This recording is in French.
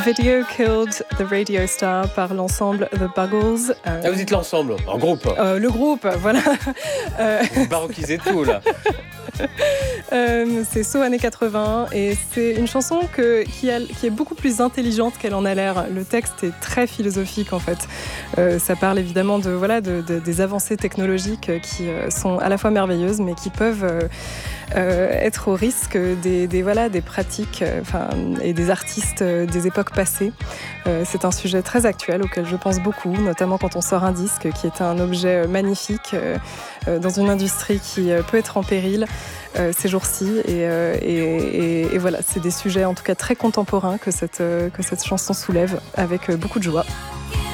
Video Killed the Radio Star par l'ensemble The Buggles. Vous dites l'ensemble, en groupe. Le groupe, voilà. Vous baroquisez tout, là. C'est So années 80 et c'est une chanson qui est beaucoup plus intelligente qu'elle en a l'air. Le texte est très philosophique en fait. Ça parle évidemment des avancées technologiques qui sont à la fois merveilleuses mais qui peuvent être au risque des pratiques et des artistes des époques passées. C'est un sujet très actuel auquel je pense beaucoup, notamment quand on sort un disque qui est un objet magnifique dans une industrie qui peut être en péril ces jours-ci. Et voilà, c'est des sujets en tout cas très contemporains que cette chanson soulève avec beaucoup de joie.